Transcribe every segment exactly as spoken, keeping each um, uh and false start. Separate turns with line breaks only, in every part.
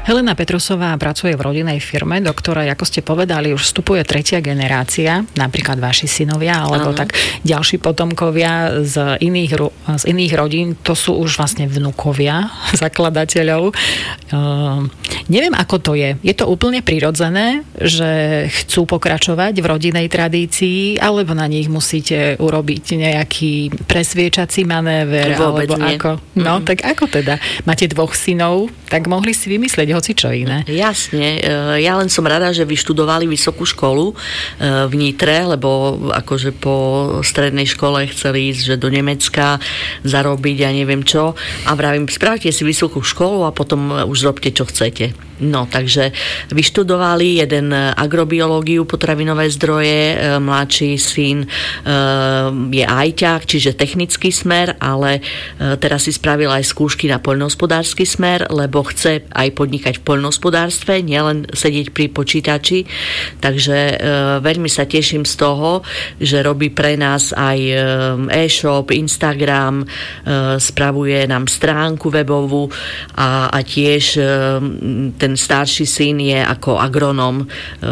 Helena Petrusová pracuje v rodinnej firme, do ktorej, ako ste povedali, už vstupuje tretia generácia, napríklad vaši synovia, alebo ano. Tak ďalší potomkovia z iných, z iných rodín, to sú už vlastne vnukovia zakladateľov. Uh, neviem, ako to je. Je to úplne prirodzené, že chcú pokračovať v rodinnej tradícii, alebo na nich musíte urobiť nejaký presviečací manéver,
Vôbec
alebo
nie.
ako? No, mm. tak ako teda? Máte dvoch synov, tak mohli si vymyslieť hoci čo iné.
Jasne. Ja len som rada, že vyštudovali vysokú školu v Nitre, lebo akože po strednej škole chceli ísť že do Nemecka zarobiť a neviem čo. A vravím, spravte si vysokú školu a potom už robte, čo chcete. No, takže vyštudovali jeden agrobiológiu, potravinové zdroje, mladší syn je ajťák, čiže technický smer, ale teraz si spravil aj skúšky na poľnohospodársky smer, lebo chce aj podnikať v poľnohospodárstve, nielen sedieť pri počítači. Takže veľmi sa teším z toho, že robí pre nás aj e-shop, Instagram, spravuje nám stránku webovú a, a tiež ten ten starší syn je ako agronom e,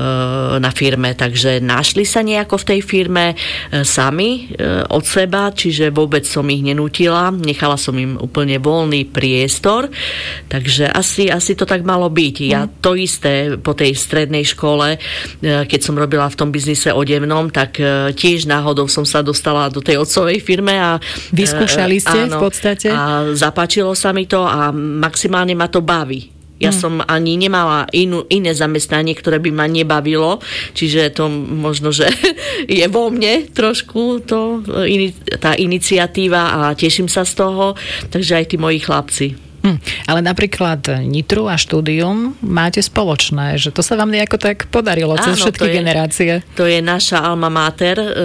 na firme, takže našli sa nejako v tej firme e, sami e, od seba, čiže vôbec som ich nenútila, nechala som im úplne voľný priestor, takže asi, asi to tak malo byť. Ja to isté po tej strednej škole, e, keď som robila v tom biznise odevnom, tak e, tiež náhodou som sa dostala do tej otcovej firme a
vyskúšali ste
e, áno,
v podstate?
A zapáčilo sa mi to a maximálne ma to baví. Ja hmm. som ani nemala inú, iné zamestnanie, ktoré by ma nebavilo, čiže to možno, že je vo mne trošku to, tá iniciatíva a teším sa z toho, takže aj tí moji chlapci.
Hmm, ale napríklad Nitru a štúdium máte spoločné, že to sa vám nejako tak podarilo cez
Áno,
všetky
to je,
generácie.
To je naša alma mater, e,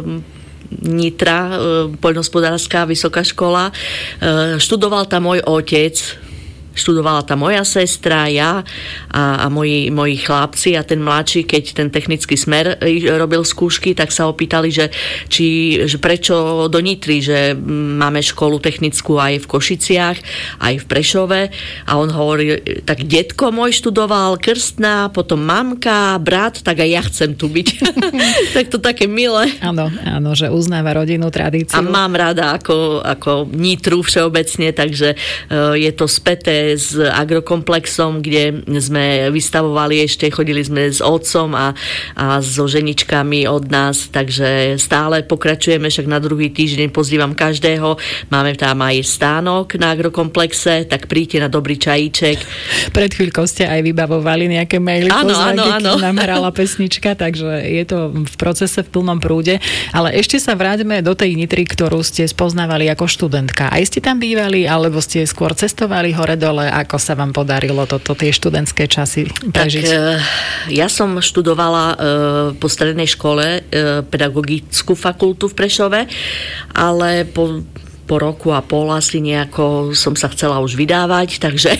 Nitra, e, poľnohospodárska vysoká škola. E, študoval tam môj otec, študovala tá moja sestra, ja a, a moji, moji chlapci a ten mladší, keď ten technický smer robil skúšky, tak sa opýtali, že, či, že prečo do Nitry, že máme školu technickú aj v Košiciach, aj v Prešove a on hovorí, tak detko môj študoval, krstná, potom mamka, brat, tak aj ja chcem tu byť. Tak to také milé.
Áno, áno, že uznáva rodinnú tradíciu.
A mám rada ako, ako Nitru všeobecne, takže uh, je to späté s agrokomplexom, kde sme vystavovali ešte, chodili sme s otcom a, a so ženičkami od nás, takže stále pokračujeme, však na druhý týždeň pozývam každého, máme tam aj stánok na agrokomplexe, tak príďte na dobrý čajíček.
Pred chvíľkou ste aj vybavovali nejaké maily,
áno, áno, áno.
Nám hrala pesnička, takže je to v procese v plnom prúde, ale ešte sa vráťme do tej Nitry, ktorú ste spoznávali ako študentka. Aj ste tam bývali, alebo ste skôr cestovali hore do dole, ako sa vám podarilo toto, tie študentské časy prežiť?
Tak, ja som študovala po strednej škole pedagogickú fakultu v Prešove, ale po, po roku a pol asi nejako som sa chcela už vydávať, takže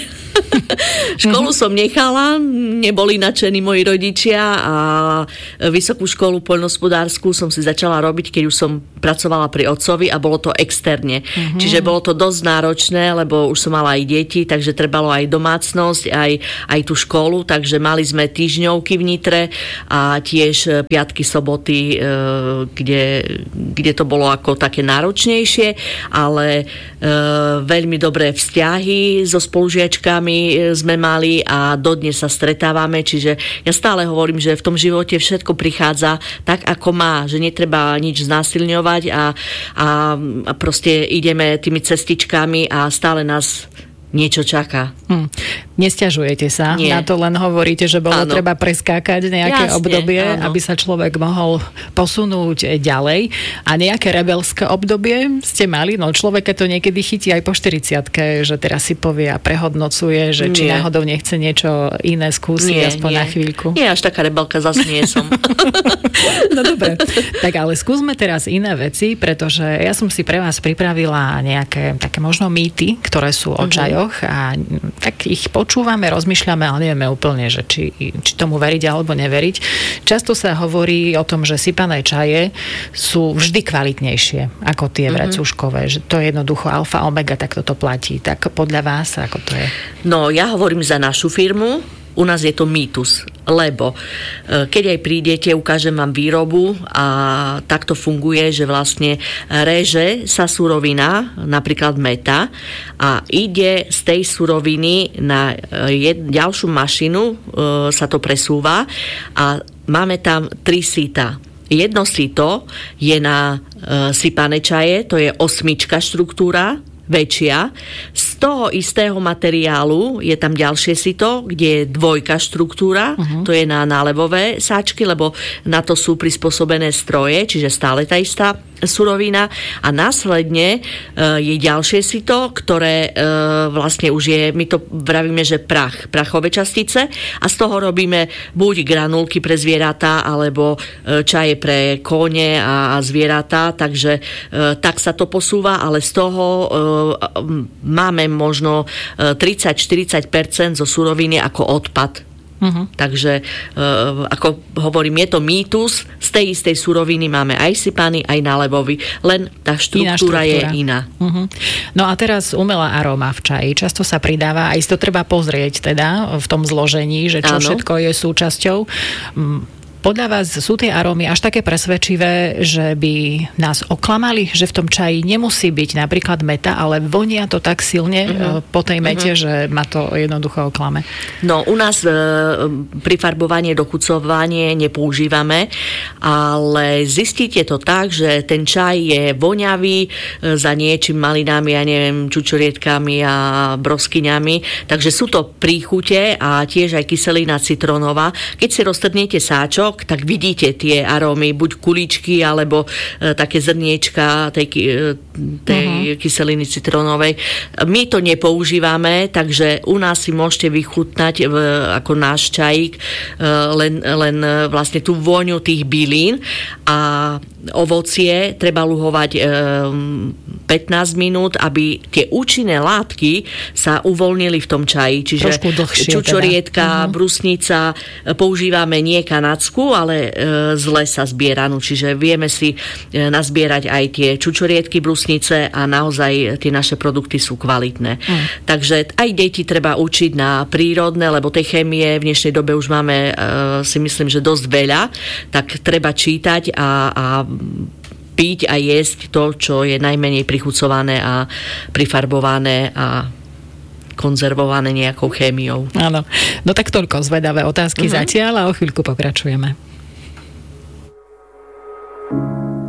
školu som nechala, neboli nadšení moji rodičia a vysokú školu poľnohospodársku som si začala robiť, keď už som pracovala pri otcovi a bolo to externe. Uh-huh. Čiže bolo to dosť náročné, lebo už som mala aj deti, takže trebalo aj domácnosť, aj, aj tú školu, takže mali sme týždňovky v Nitre a tiež piatky, soboty, kde, kde to bolo ako také náročnejšie, ale veľmi dobré vzťahy so spolužiačkami sme mali a dodnes sa stretávame, čiže ja stále hovorím, že v tom živote všetko prichádza tak, ako má, že netreba nič znásilňovať a, a, a proste ideme tými cestičkami a stále nás niečo čaká. Hm.
Nesťažujete sa?
Nie.
Na to len hovoríte, že bolo
áno.
treba preskákať nejaké
Jasne,
obdobie,
áno.
aby sa človek mohol posunúť ďalej. A nejaké rebelské obdobie ste mali? No človeka to niekedy chytí aj po štyridsiatke, že teraz si povie a prehodnocuje, že či
nie.
náhodou nechce niečo iné skúsiť
nie,
aspoň
nie.
na chvíľku.
Nie, až taká rebelka zase nie som.
No dobre. Tak ale skúsme teraz iné veci, pretože ja som si pre vás pripravila nejaké také možno mýty, ktoré sú o čajoch. čajoch a tak ich počúvame, rozmýšľame, ale nevieme úplne, že či, či tomu veriť alebo neveriť. Často sa hovorí o tom, že sypané čaje sú vždy kvalitnejšie ako tie mm-hmm. vrecúškové, že to je jednoducho alfa, omega, tak toto platí. Tak podľa vás, ako to je? No,
ja hovorím za našu firmu. U nás je to mýtus, lebo keď aj prídete, ukážem vám výrobu a takto funguje, že vlastne reže sa surovina, napríklad meta, a ide z tej suroviny na jed, ďalšiu mašinu, e, sa to presúva a máme tam tri síta. Jedno sito je na e, sypané čaje, to je osmička štruktúra, väčšia. Z toho istého materiálu je tam ďalšie sito, kde je dvojka štruktúra, uh-huh. to je na nálevové sáčky, lebo na to sú prispôsobené stroje, čiže stále tá istá surovina a následne e, je ďalšie sito, ktoré e, vlastne už je, my to vravíme, že prach, prachové častice a z toho robíme buď granulky pre zvieratá, alebo e, čaje pre kone a, a zvieratá, takže e, tak sa to posúva, ale z toho e, máme možno tridsať až štyridsať percent zo suroviny ako odpad. Uh-huh. Takže, uh, ako hovorím, je to mýtus, z tej istej suroviny máme aj sypaný, aj nálevový, len tá štruktúra, iná štruktúra. je iná.
Uh-huh. No a teraz umelá aróma v čaji. Často sa pridáva, aj si to treba pozrieť teda v tom zložení, že čo Áno. všetko je súčasťou. Podľa vás sú tie arómy až také presvedčivé, že by nás oklamali, že v tom čaji nemusí byť napríklad meta, ale vonia to tak silne uh-huh. po tej mete, uh-huh. že ma to jednoducho oklame?
No, u nás e, prifarbovanie, dochucovanie nepoužívame, ale zistíte to tak, že ten čaj je voňavý e, za niečím malinami, ja neviem, čučorietkami a broskyňami, takže sú to príchute a tiež aj kyselina citrónová. Keď si roztrhnete sáčok, tak vidíte tie arómy, buď kuličky, alebo e, také zrniečka tej, tej uh-huh. kyseliny citrónovej. My to nepoužívame, takže u nás si môžete vychutnať v, ako náš čajík e, len, len vlastne tú vôňu tých bylín a ovocie treba luhovať e, pätnásť minút, aby tie účinné látky sa uvoľnili v tom čaji. Čiže čučorietka, teda. uh-huh. brusnica, používame nie kanadsku, ale e, z lesa zbieranú. Čiže vieme si e, nazbierať aj tie čučoriedky, brusnice a naozaj tie naše produkty sú kvalitné. Uh-huh. Takže aj deti treba učiť na prírodné, lebo tej chémie v dnešnej dobe už máme e, si myslím, že dosť veľa, tak treba čítať a, a piť a jesť to, čo je najmenej prichucované a prifarbované a konzervované nejakou chémiou.
Áno. No tak toľko zvedavé otázky uh-huh. zatiaľ a o chvíľku pokračujeme.